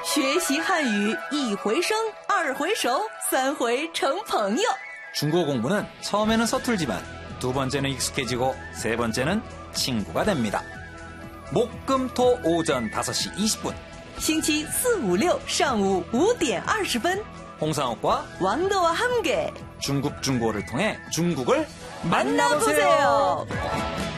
学习汉语一回生，二回熟，三回成朋友。 중국어 공부는 처음에는 서툴지만 두 번째는 익숙해지고 세 번째는 친구가 됩니다. 목금토 오전 5시 20분 星期四、五、六上午5点20分， 홍상욱과 왕도와 함께 중국 중국어를 통해 중국을 만나보세요.